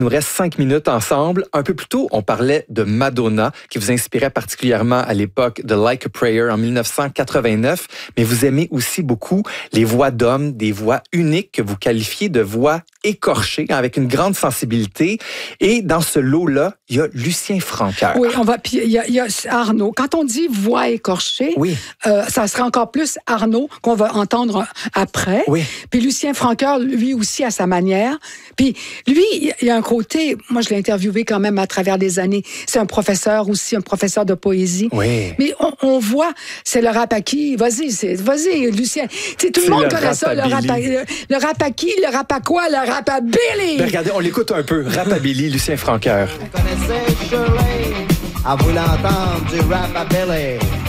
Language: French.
Il nous reste 5 minutes ensemble. Un peu plus tôt, on parlait de Madonna, qui vous inspirait particulièrement à l'époque de Like a Prayer en 1989. Mais vous aimez aussi beaucoup les voix d'hommes, des voix uniques que vous qualifiez de voix écorchées, avec une grande sensibilité. Et dans ce lot-là, il y a Lucien Francoeur. Oui, puis il y a Arnaud. Quand on dit voix écorchée, oui. Ça sera encore plus Arnaud qu'on va entendre après. Oui. Puis Lucien Francoeur, lui aussi, à sa manière. Puis lui, il y a un côté, moi je l'ai interviewé quand même à travers des années, c'est un professeur aussi, un professeur de poésie. Oui. Mais on voit, c'est le rap à qui? Vas-y, Lucien. T'sais, tout le monde connaît ça, le rap à qui, le rap à quoi, le rap à Billy. Ben regardez, on l'écoute un peu. Rap à Billy, Lucien Francoeur. Vous connaissez Shirley, à vous l'entendre du rap à Billy.